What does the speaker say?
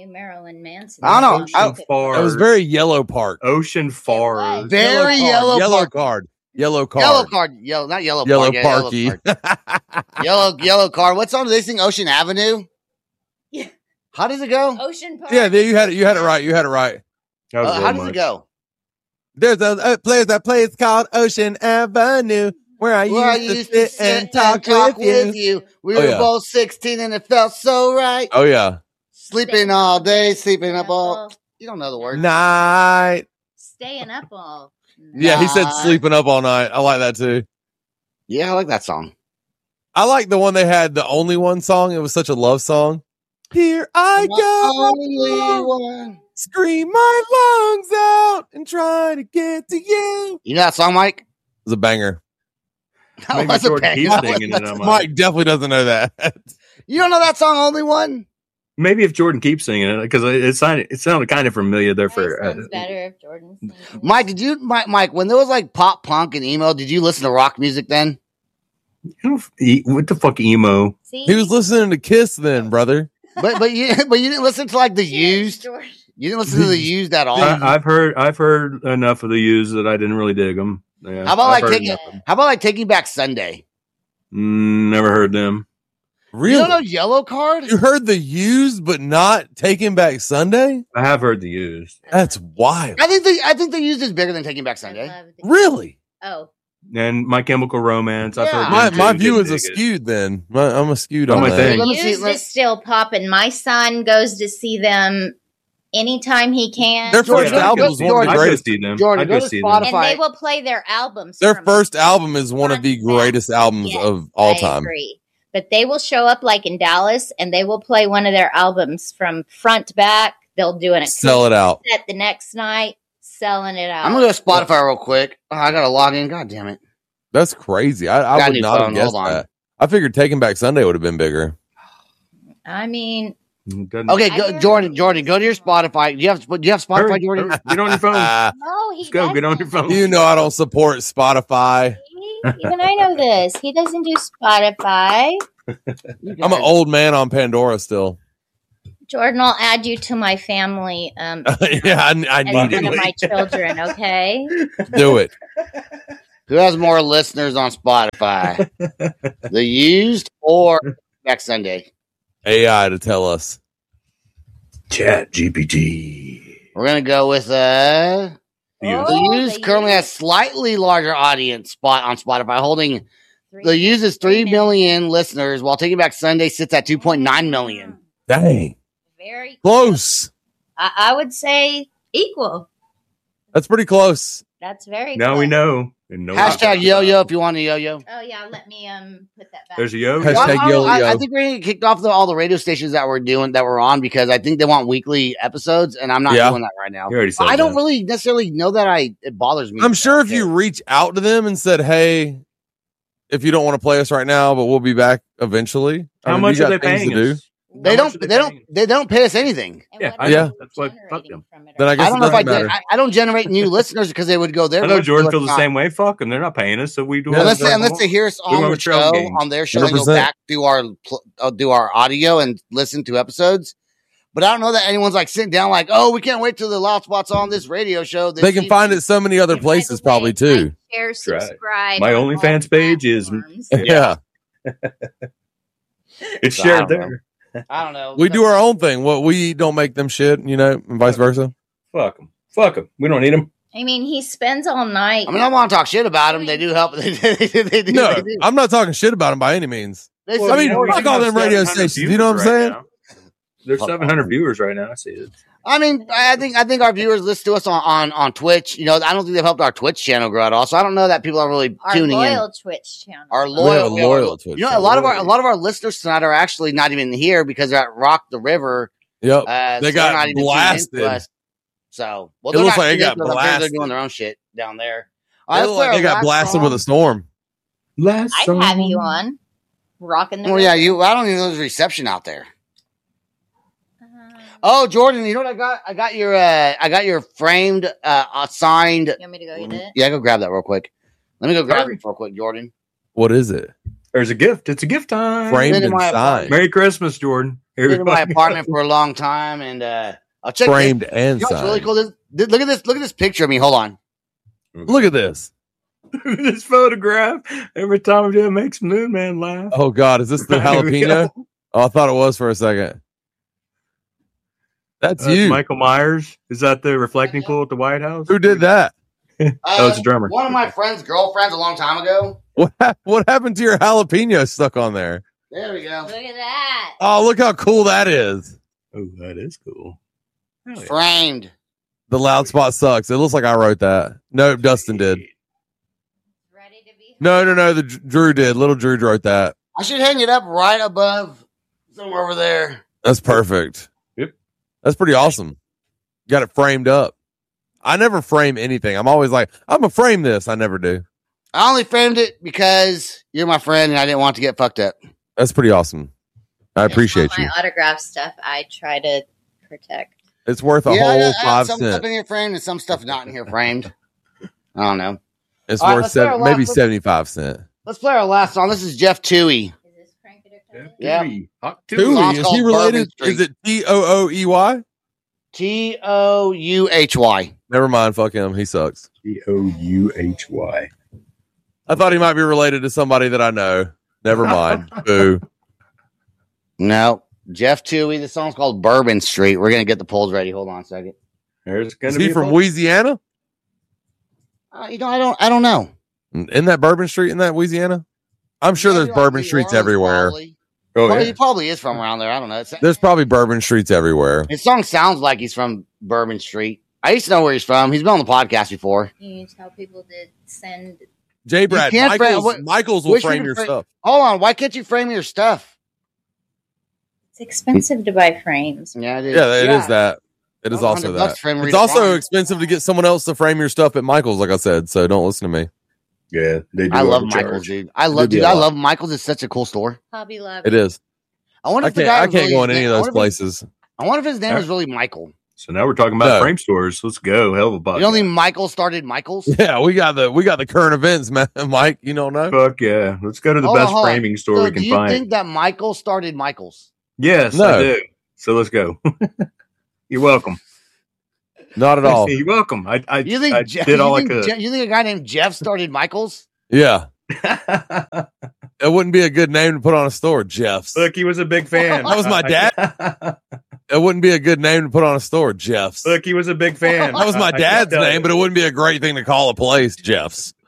say Marilyn Manson. I don't know. Ocean Far. It was very Yellow Park. Ocean Far. was. Very yellow Yellow Park. card. Yellow card. Yellow card. Yellow, not yellow. Yellow Park, Parky. Yellow card. What song do they sing? Ocean Avenue. Yeah. How does it go? Ocean Park. Yeah, you had it right. You had it right. That was How real does much. it go? There's a place called Ocean Avenue where I used to sit and talk with you. We Oh, were yeah. both 16 and it felt so right. Oh yeah. Sleeping all day, sleeping up all. You don't know the words. Night. Staying up all. Yeah, he said Night. sleeping up all night. I like that too. Yeah, I like that song. I like the one they had, the Only One song. It was such a love song. Here I Only go. one. Scream my lungs out and try to get to you. You know that song, Mike? It was a banger. That Maybe was a Jordan banger. keeps singing it. I'm like, Mike definitely doesn't know that. You don't know that song, Only One? maybe if Jordan keeps singing it, because it sounded kind of familiar there for. Sounds better if Jordan sings it. Mike, Mike, when there was like pop punk and emo, did you listen to rock music then? What the fuck, emo? See? He was listening to Kiss then, brother. But you didn't listen to like the Used. George. You didn't listen to the Used at all. I've heard enough of the Used that I didn't really dig them. Yeah, How about I've like heard Taking Back Sunday? never heard them. Really? You don't know Yellow Card? You heard the Used, but not Taking Back Sunday? I have heard the Used. That's wild. I think the Used is bigger than Taking Back Sunday. I love the- Really? Oh. And My Chemical Romance. I've Yeah. heard them My too, view didn't is dig it. skewed then. I'm a skewed Not on my that. thing. Let me see, Used let- is still popping. My son goes to see them anytime he can. Their first Jordan, album is one of Jordan, the I'd go greatest. see them. Jordan, I'd go go to see Spotify. them. and they will play their albums. Their from first album is one of the front to back. greatest albums Yes, of all I time. agree. But they will show up like in Dallas and they will play one of their albums from front to back. They'll do an Sell it out. set the next night, selling it out. I'm gonna go to Spotify real quick. Oh, I gotta log in. God damn it. That's crazy. I Got a would new not have phone. guessed Hold on. that. I figured Taking Back Sunday would have been bigger. I mean, Doesn't- Okay, I go, hear Jordan, you. Jordan, go to your Spotify. Do you have Spotify, Hurry, Jordan? hurry, get on your phone. no, he Let's go. Get on your doesn't. phone. You know I don't support Spotify. Even I know this. He doesn't do Spotify. I'm an old man on Pandora still. Jordan, I'll add you to my family Yeah, I as need one it. of my children, okay? Do it. Who has more listeners on Spotify? The Used or Next Sunday? AI to tell us. Chat GPT. We're gonna go with The Used. The Oh, Used The currently has Used. slightly larger audience spot on Spotify, holding The Used is 3 million listeners, while Taking Back Sunday sits at 2.9 million. Dang. Very Close. I would say equal. That's pretty close. That's very Now close. we know. And no Hashtag yo-yo if you want a yo-yo. Oh yeah, let me put that back. There's a yo. Hashtag Well, I yo-yo. think we're gonna get kicked off all the radio stations that we're on because I think they want weekly episodes, and I'm not Yeah. doing that right now. You already said I don't that. really necessarily know that it bothers me. I'm sure if you reach out to them and said, hey, if you don't want to play us right now, but we'll be back eventually. How I mean, much you are got they things paying to do. us? they How don't much are they don't paying us? they don't pay us anything. And Yeah, what I are know. you That's why- fuck generating them. from it? Then I guess I don't know if I doesn't did. matter. I don't generate new listeners because they would go there. I know but Jordan it's feels the not. same way. Fuck them. They're not paying us, so we do. Yeah, Unless whatever they, we unless they want. hear us We on want the a trail show game. on their show, they go 100%. back do our audio and listen to episodes. But I don't know that anyone's like sitting down like, oh, we can't wait till the Loud Spot's on this radio show. They can find it so many other And by places the probably way, too. like, share, right. subscribe. My on all OnlyFans page is- platforms. Yeah. It's So, shared I don't there. I don't know. We do our own thing. What we don't make them shit, and vice versa. Fuck them. Fuck them. We don't need them. I mean, he spends all night. I mean, I want to talk shit about them. They do help. They do. No, They do. I'm not talking shit about them by any means. They I mean, support- fuck all them radio stations, you know what I'm saying? There's 700 viewers right now. I see it. I mean, I think our viewers listen to us on Twitch. You know, I don't think they've helped our Twitch channel grow at all. So I don't know that people are really our tuning loyal in. Twitch channel. Our We have a loyal, loyal Twitch You know, a channel. lot of our listeners tonight are actually not even here because they're at Rock the River. Yep. They They got not even tuning blasted. into us. So, well, It they're looks not like they tuning got into us. I'm sure they're blasted. doing their own shit down there. They look like they got blasted with a storm. Last I'd have you on. Rocking the Oh yeah, I don't even know there's reception out there. Oh, Jordan, you know what I got? I got your framed, signed. You want me to go get it? Yeah, go grab that real quick. Let me go grab it real quick, Jordan. What is it? There's a gift. It's a gift time. Framed Been in and my signed. Merry Christmas, Jordan. Been in my apartment for a long time, and I'll check Framed this. and You know what's signed. really cool? Look at this. Look at this picture of me. Hold on. Look at this. This photograph. Every time I do it makes Moon Man laugh. Oh God, is this the There we jalapeno? go. Oh, I thought it was for a second. That's That's you. Michael Myers. Is that the reflecting pool at the White House? Who did that? Oh, it's a drummer. One of my friend's girlfriends a long time ago. What happened to your jalapeno stuck on there? There we go. Look at that. Oh, look how cool that is. Oh, that is cool. Hell yeah. Framed. The loud spot sucks. It looks like I wrote that. Nope, Dustin did. Ready to be. No. The Drew did. Little Drew wrote that. I should hang it up right above somewhere over there. That's perfect. Yep. That's pretty awesome. Got it framed up. I never frame anything. I'm always like, I'm gonna frame this. I never do. I only framed it because you're my friend and I didn't want to get fucked up. That's pretty awesome. I appreciate All you. my autograph stuff I try to protect. It's worth a I whole got 5 some stuff cents. in here framed and some stuff not in here framed. I don't know. It's All right, worth let's play our maybe last- 75 cents. Let's play our last song. This is Jeff Toohey. Is this Frank Addict? Yeah. Hot Toohey, song's is called he Bourbon related? Street. Is it Tooey? Touhy. Never mind. Fuck him. He sucks. Touhy. I thought he might be related to somebody that I know. Never mind. Boo. No. Jeff Toohey. The song's called Bourbon Street. We're going to get the polls ready. Hold on a second. There's gonna Is be he a from poll. Louisiana? I don't know. In that Bourbon Street in that Louisiana? I'm sure there's Maybe Bourbon New Streets Orleans, everywhere. Probably. Oh, Well, yeah. he probably is from around there. I don't know. There's probably Bourbon Streets everywhere. His song sounds like he's from Bourbon Street. I used to know where he's from. He's been on the podcast before. You tell people to send. J. Brad, can't frame- Michaels will wish you frame could your frame- stuff. Hold on. Why can't you frame your stuff? It's expensive to buy frames. Yeah, it is. Yeah, it is that. It is also $100 that. frame It's Rita also Farm. expensive to get someone else to frame your stuff at Michaels, like I said. So don't listen to me. Yeah, they do. I love overcharge. Michaels, dude. They do a lot. love Michaels. It's such a cool store. Hobby Lobby. It is. I wonder I if the guy can't was really go in his any name- of those places. I wonder if his name was really Michael. So now we're talking about No. frame stores. Let's go. Hell of a podcast. You don't think Michael started Michaels? Yeah, we got the current events, man. Mike, you don't know? Fuck yeah. Let's go to the Hold on, best hold on. framing store So we do can you find. think that Michael started Michaels? Yes, No. I do. So let's go. You're welcome. Not at all. You're welcome. I You think I Jeff, did you all I think could. Je- you think a guy named Jeff started Michaels? Yeah. It wouldn't be a good name to put on a store, Jeff's. Look, he was a big fan. That was my dad? It wouldn't be a good name to put on a store, Jeff's. Look, he was a big fan. That was my I can dad's tell name, you. but it wouldn't be a great thing to call a place, Jeff's.